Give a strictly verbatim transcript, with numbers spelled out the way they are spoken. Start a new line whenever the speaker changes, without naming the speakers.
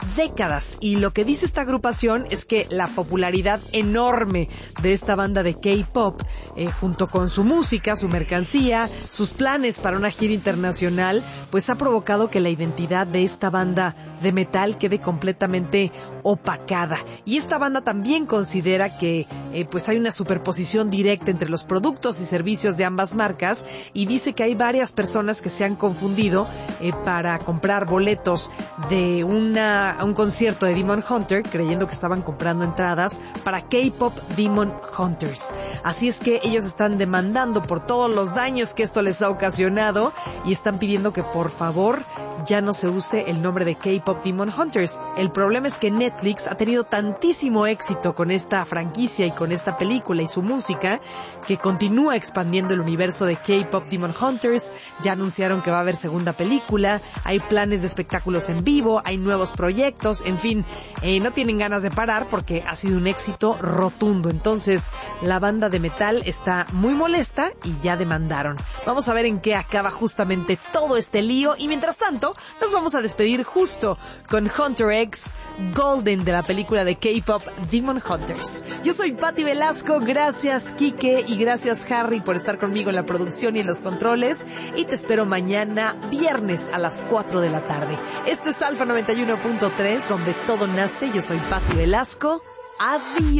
décadas. Y lo que dice esta agrupación es que la popularidad enorme de esta banda de K-pop, eh, junto con su música, su mercancía, sus planes para una gira internacional, pues ha provocado que la identidad de esta banda de metal quede completamente opacada. Y esta banda también considera que eh, pues hay una superposición directa entre los productos y servicios de ambas marcas, y dice que hay varias personas que se han confundido eh, para comprar boletos de una, un concierto de Demon Hunter, creyendo que estaban comprando entradas para K-pop Demon Hunters. Así es que ellos están demandando por todos los daños que esto les ha ocasionado y están pidiendo que por favor ya no se use el nombre de K-pop Demon Hunters. El problema es que Netflix ha tenido tantísimo éxito con esta franquicia y con esta película y su música que continúa expandiendo el universo de K-pop Demon Hunters. Ya anunciaron que va a haber segunda película, hay planes de espectáculos en vivo, hay nuevos proyectos, en fin, eh, no tienen ganas de parar porque ha sido un éxito rotundo. Entonces la banda de metal está muy molesta y ya demandaron. Vamos a ver en qué acaba justamente todo este lío, y mientras tanto nos vamos a despedir justo con Hunter X Golden de la película de K-pop Demon Hunters. Yo soy Patti Velasco, gracias Quique y gracias Harry por estar conmigo en la producción y en los controles, y te espero mañana viernes a las cuatro de la tarde. Esto es Alfa noventa y uno punto tres, donde todo nace. Yo soy Patti Velasco. Adiós.